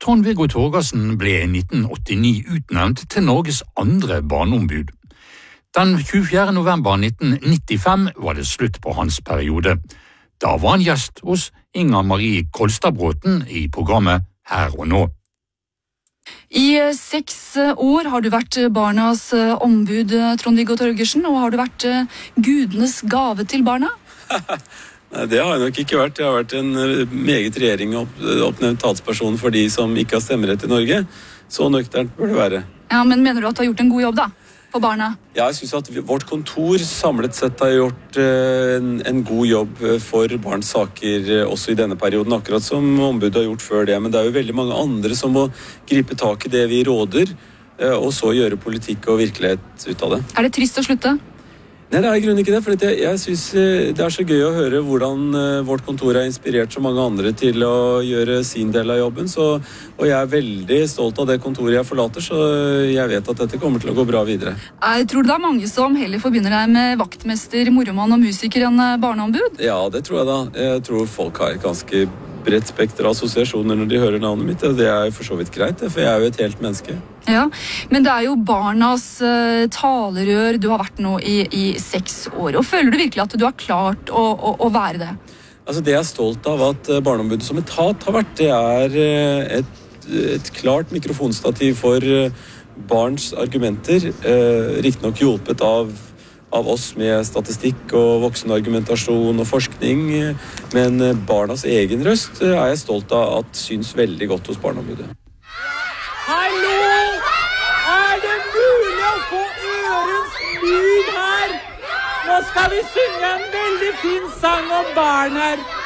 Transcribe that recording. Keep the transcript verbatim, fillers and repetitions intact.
Trond-Viggo Torgersen ble i nitten åttini utnevnt til Norges andre barneombud. Den tjuefjerde november nitten nittifem var det slutt på hans periode. Da var han gjest hos Inger Marie Kolstadbråten i programmet Her og nå. I seks år har du vært barnas ombud, Trond-Viggo Torgersen, og har du vært gudenes gave til barna? Nei, det har jeg nok ikke vært. Jeg har vært en meget regjering oppnevnt talsperson for de som ikke har stemmerett i Norge. Så nøkternt bør det være. Ja, men mener du at du har gjort en god jobb da, for barna? Ja, jeg synes at vårt kontor samlet sett har gjort en, en god jobb for barns saker også i denne perioden, akkurat som ombudet har gjort før det. Men det er jo veldig mange andre som må gripe tak i det vi råder, og så gjøre politikk og virkelighet ut av det. Er det trist å slutte? Nei, det er i grunnen ikke det, for jeg, jeg synes det er så gøy å høre hvordan vårt kontor har inspirert så mange andre til å gjøre sin del av jobben, så, og jeg er veldig stolt av det kontoret jeg forlater, så jeg vet at dette kommer til å gå bra videre. Jeg tror det er mange som heller forbinder deg med vaktmester, moromann og musiker enn barneombud? Ja, det tror jeg da. Jeg tror folk har et ganske bredt spekter av assosiasjoner når de hører navnet mitt, og det er for så vidt greit, for jeg er jo et helt menneske. Ja, men det er jo barnas uh, talerør du har vært nå i, i seks år, og føler du virkelig at du har klart å, å, å være det? Altså det jeg er stolt av at barneombudet som etat har vært, det er et, et klart mikrofonstativ for barns argumenter, uh, riktig nok hjulpet av av oss med statistikk og voksenargumentasjon og forskning, men barnas egen røst er jeg stolt av at syns veldig godt hos barneombudet. Hallo! Er det mulig å få ørens lyd her? Nå skal vi synge en veldig fin sang om barn her.